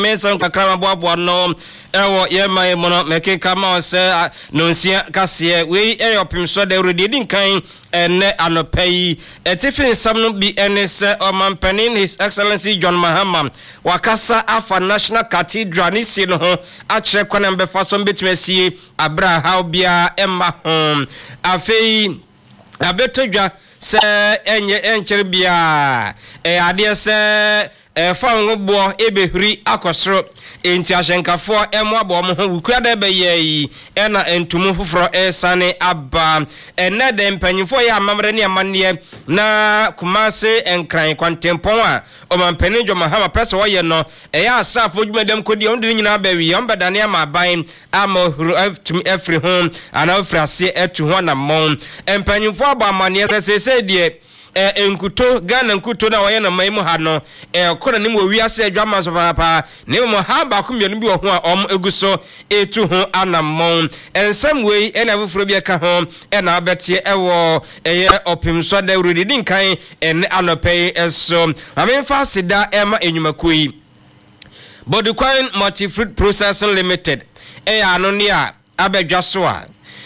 Mason Kakrama Bobo no ewo ye my mono meke kama se no nsia kase we eyopim so de redin kan ene anopai etifin sam no bi ene se omanpanin His Excellency John Mahama wakasa afa National Cathedral ni si no ho a kire kwana mbefa so betmesie abraha bia emma ho afei abetodwa se enye enkere bia ade se fango bo ebehuri akosoro enti ahyenkafo emoabo mo ho wukuada be yi ena entumu foforo esane aba ene de mpanyifo ya amamre ne amane na kumase enkran kwantempon a omampani John Mahama pese wo ye no eya asafo dwumadam kodi on de nyina ba wi on bedane amaban amahuru afri home ana afri ase etu ho na mon empanyifo aba amane sese de enkuto Ghana nkuto na waye na maimu ha no kona nim wo wiase adwama so papa ne mo ha ba ko mienu bi wo ho a om eguso etu ho anamon ensam wei ena fufuro bi ka ho ena abetie ewo eye opim so da redin kan en anopei eso amemfa sida ema enyumakoi Bodukwan Multi Fruit Processing Limited ano ne a abedwa so a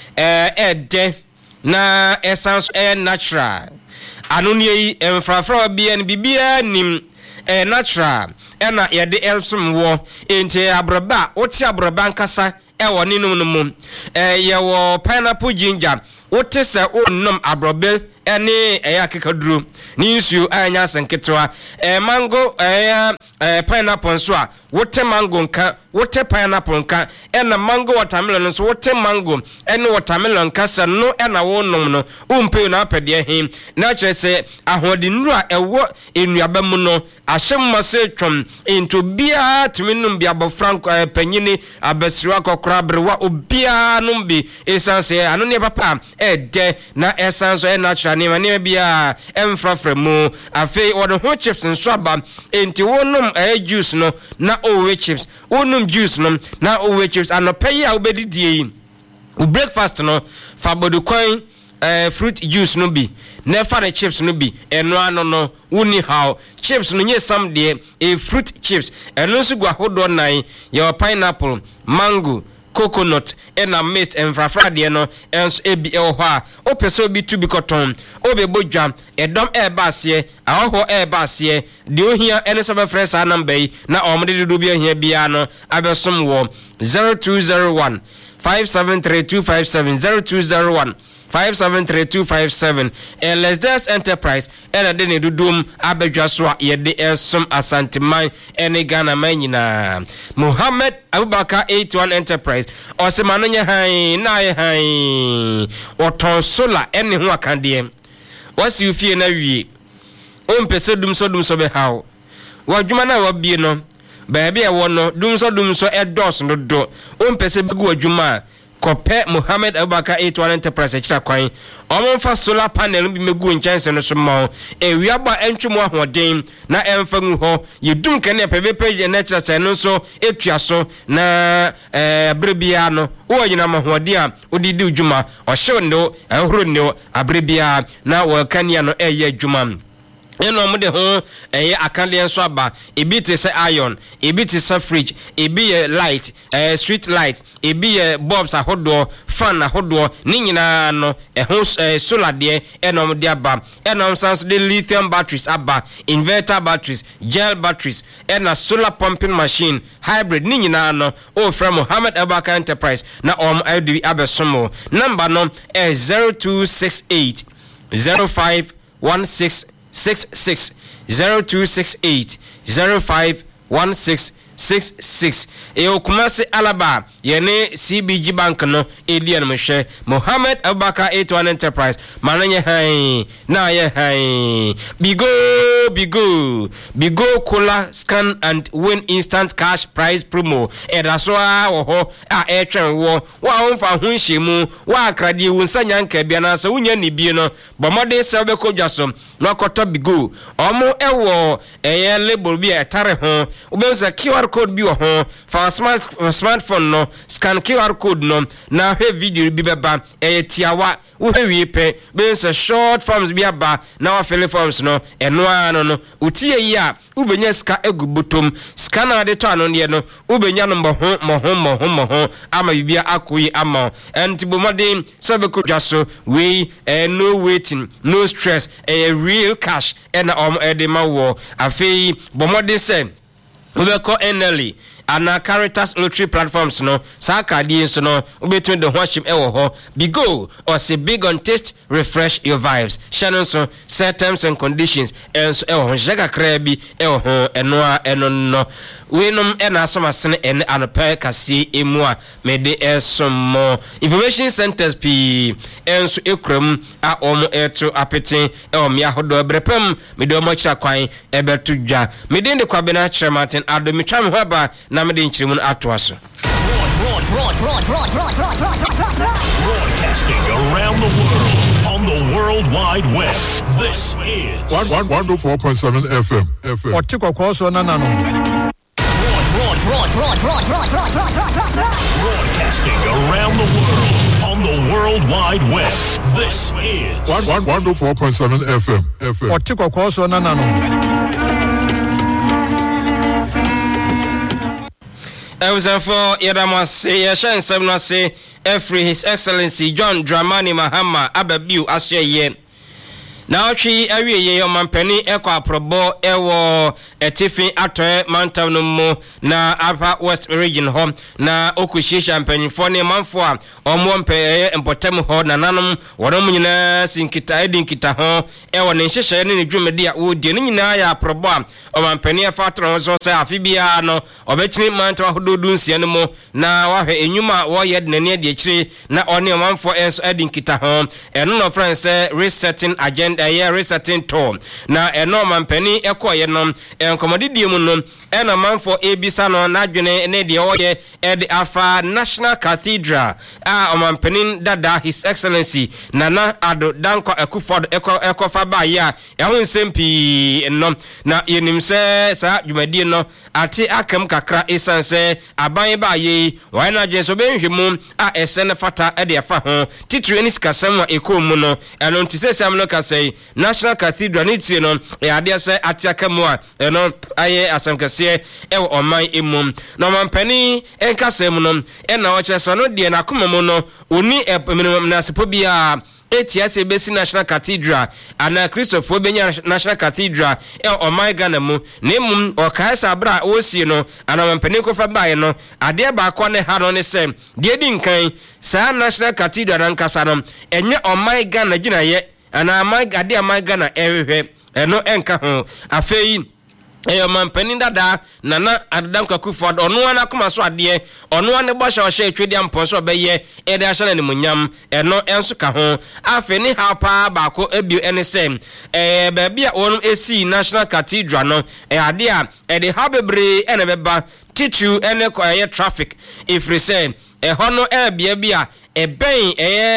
de na essence natural anoni yi emfrafra bia ni bibia nim natural ena yede elsum wo enti abroba oti abroba nkasa ewo ninum no mu yewo pineapple ginger wote se onnom abrobe ene eya kekaduro ni nsuo anya senketwa mango pineapple nso a wote mango nka wote pineapple nka ena mango watermelon nso wote mango ene watermelon kasa no ena wonnom no umpe na apede hin na kyerese ahode nuru a ewo enuaba mu no ahyem mase twom into bia tuminum bia bofranko panyini abasiriwa kokora brewa obia numbi esanse ano ne papa de na esanso natural ne mane bia emfrafra mu afi wodo ho chips nso aba enti wonum juice no na owe chips wonum juice no na owe chips anopai a obedidie u breakfast no fa Bodukwan fruit juice no bi never the chips no bi eno ano no woni how chips no nye sam de fruit chips eno so gwa hodo nan your pineapple mango coconut ena mist enfrafra de no enso ebi ewo ha opeso bi tu bi koton obebodwa edom ebaase ahoho ebaase de ohia ene so be fresh number yi na omde dudu bi ohia bia no abesom wo 0201 5732570 0201 5732570 Let's Dance Enterprise ena de ne dudum abedwa so a ye de esom asanteman ene Ghana manyina Muhammad Abubakar 81 Enterprise osemano nya han na ye han oton solar ene ho akande wasi ufie na wie ompese dum so be haw wadwuma na wabie no baabi e wo no dum so edos no do ompese begu wadwuma Kope Muhammad Abubakar 81 Enterprise chira kwan omfa solar panel bi megu nchanse no so ma ewiaba entwemo ahoden na emfa ngu ho yedum kane page na chira se no so etua so na abrebia no wo nyina mahode a odidi udwuma ohyew ndo ehoro ndo abrebia na wo kania no eye adwuma eno mo de ho akande enso aba ebi te se iron ebi te se fridge ebi light street light ebi bulbs ahodo fan ahodo ni nyina no solar de eno mo de aba eno sans de lithium batteries aba inverter batteries gel batteries ena solar pumping machine hybrid ni nyina no o from Muhammad Abubakar Enterprise na IDB abesomo number no 0268 0516 66 0268 051666 Kumasi Alaba yene CBG Bank no Elian Moshe Muhammad Abubakar 81 Enterprise mananye hai na ye hai bigo cola scan and win instant cash prize promo edasoa wo ho a etwen wo wa onfa hunhyemu wa akrade wonsanya nka bia na se wunya ni bi no bomode se obekodwa so no akoto bigo omo ewo eye label bi etare ho obenza kiwa QR code bi ho for smartphone no scan QR code no na he video bi beba tiawa wo hewie pe be say short forms bi aba na wa fill forms no eno ano no utie yi a ubenya ska egubutom scanner de to ano ne no ubenya no mo ama bibia akoyi ama entibomodin sabekodwaso we no waiting no stress real cash and edema wo afei bomodin say ubeko NLE ana Caritas lottery platforms no sakadi so no ubetun de hoshim ewo ho bigo or say big on taste refresh your vibes shannon so set terms and conditions and so ewo jaga krabi ewo ho eno no we nom ena asoma sene en anopa kase emu a mede esomo information centers p enso ekram a omo eto apeten ewo me ahodo brepam mede omo kira kwan ebeto dwa mede de kwabena kira Martin adomitwam haba na mede nchirimun atwaso broadcasting around the world on the World Wide Web. This is 104.7 FM. Otiko koso nanano. Broadcasting around the world on the World Wide Web. This is 104.7 FM. Otiko koso nanano. I was for Yadamase Yashan Semnase Efri His Excellency John Dramani Mahama Ababu Asye now she every year mampeni ekwa probo ewo etifin atoe mantam no mo na Upper West region home na okushisha mpenifo ne manfo a omo mpe empotem ho na nanom wonom nyina sinkita edin kita ho ewo ne nhyehyɛ ne dwumedi a wodie ne nyina ya probo a omampeni afatro so se afibia no obekini mantam hododu nsia ne mo na wahwe enyuma wo ye de ne de akire na one manfo enso edin kita ho eno no friends resetting agenda resetting to na enorman penny ekoye no enkomodidie mu no ena manfo ebisa no na dwene ne de oye ed afa National Cathedral a omanpenin dada His Excellency Nana Ado Danko Akufo ekofa ba ya ehun sempi no na yenim se sa dwumadie no ate akam kakra esanse aban ba ye wa na dwen so benhwemu a esen fata ede afa ho titire ni sikasam a ekomu no eno ntisesam no kasai National Cathedral nitie no ade se atiaka mu a eno aye asamkase e oman emu no mampani enkasem no ena o kyesa no de na komamo no oni minimum na sepobia etiase besi National Cathedral ana Christopher Benya National Cathedral oman Ghana mu nemum o kaisa bra o sie no ana mampani ko fa bae no ade ba ko ne ha no ne se de di nkan sa National Cathedral ankasa no enye oman Ghana gina ye ana amagade amagana ehwe eno enka ho afei mampeni dada Nana Adam Akufo ono ana kuma so ade ono ane bo sha etwedi ampon so beye ede ahya na munyam eno enso ka ho afei ni ha pa ba ko ebi ene sem ba bia ono esi National Cathedral no ade a ede ha bebre ene beba titu ene ko traffic if we say hono bia bia ben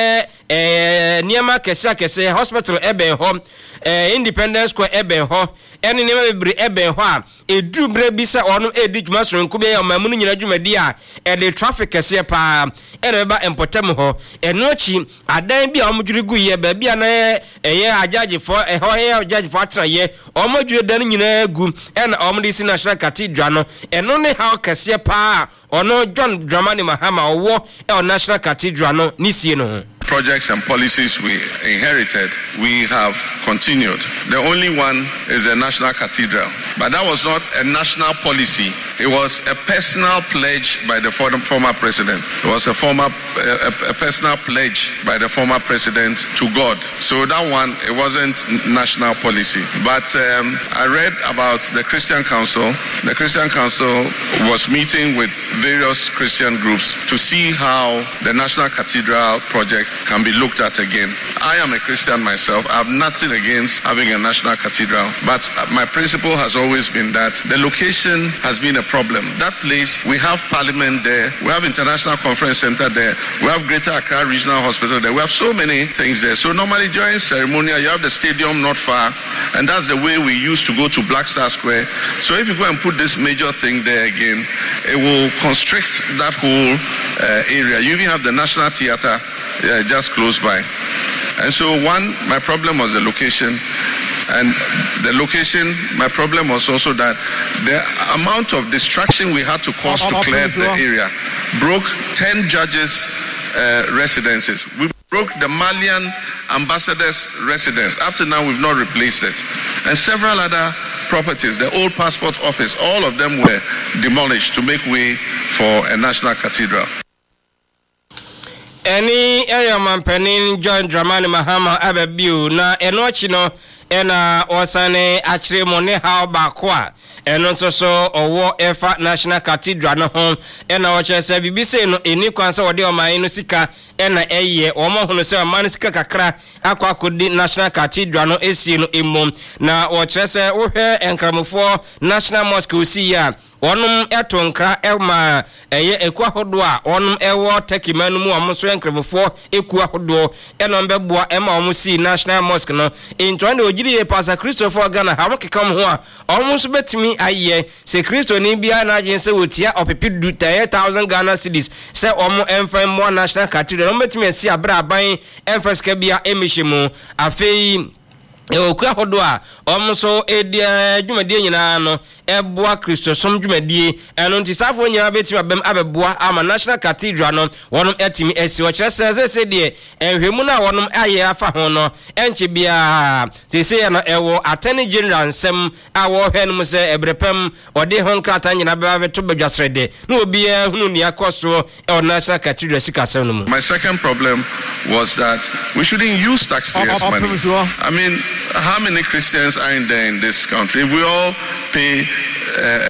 niema kese hospital eben ho Independence Square eben ho ene niema bebre eben ho a edu bre bi se ono edi dwuma so nku be amamu nyina dwumadi a the traffic kese pa ene ba empotem ho eno chi adan bi a omdwiri gu ye ba bia na ajaji for ho ajaji for atra ye omdwiri dan nyina gu ene omdi si National Cathedral no eno ne ha kese pa ono John Dramani Mahama owo National Cathedral no nisie no projects and policies we inherited, we have continued. The only one is the National Cathedral. But that was not a national policy. It was a personal pledge by the former president. It was a personal pledge by the former president to God. So that one, it wasn't national policy. But I read about the Christian Council. The Christian Council was meeting with various Christian groups to see how the National Cathedral project can be looked at again. I am a Christian myself. I have nothing against having a national cathedral, but my principle has always been that the location has been a problem. That place, we have Parliament there, we have International Conference Center there, we have Greater Accra Regional Hospital there, we have so many things there. So normally during ceremonial, you have the stadium not far, and that's the way we used to go to Black Star Square. So if you go and put this major thing there again, it will constrict that whole area. You even have the National Theatre just close by. And so my problem was the location. And the location, my problem was also that the amount of distraction we had to cause to clear the area broke 10 judges' residences. We broke the Malian ambassador's residence. Up to now, we've not replaced it. And several other properties, the old passport office, all of them were demolished to make way for a national cathedral. Any area man penin John Dramani Mahama Abebu na enochino ena osane achire mone how bakwa eno so owo efa national cathedral no ho ena o chese bibise no eni kwanse wode o man no sika ena eye o mo hono se man sika kakra akwa kodi national cathedral no esi no emom na o chese wo hwe enkramofo national mosque osi ya onum etonkra elma eye ekwa hodo a onum ewo tekimanu mu omso enkremofo ekwa hodo enom beboa ema omusi national mosque no intwande ogiri Pastor Christopher Ghana ha mokekam ho a omso betimi aye se Christo ni bia na adwense wotia opepidu 10,000 Ghana cedis se omo emfa mo national cathedral no betimi asi abra aban emfaska bia emihyimu afei okwa hodo a omso edia dwumadie nyina no eboa Kristo som dwumadie eno ntisafo nyina betimi abem abeboa ama national cathedral no wonom etimi esi wo kyerese se de enhwemu na wonom aye afa ho no enche bia sese na ewo attorney general nsem awo hwenum se ebrepem ode ho nkrata nyina beba beto badwasrede na obi hunu ni akoso e national cathedral sikasem no. My second problem was that we shouldn't use taxpayers' money. I mean, how many Christians are in there in this country? If we all pay